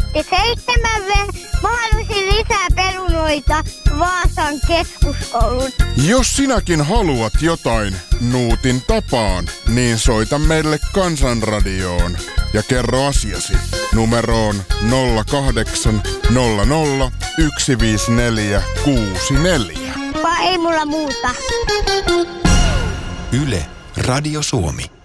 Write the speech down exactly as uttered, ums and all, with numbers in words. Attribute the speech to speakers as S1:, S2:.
S1: Ja seitsemän V. Mä haluaisin lisää perunoita Vaasan keskuskouluun.
S2: Jos sinäkin haluat jotain Nuutin tapaan, niin soita meille Kansanradioon ja kerro asiasi numeroon nolla kahdeksan nolla nolla yksi viisi neljä kuusi neljä.
S1: Vai ei mulla muuta.
S3: Yle, Radio Suomi.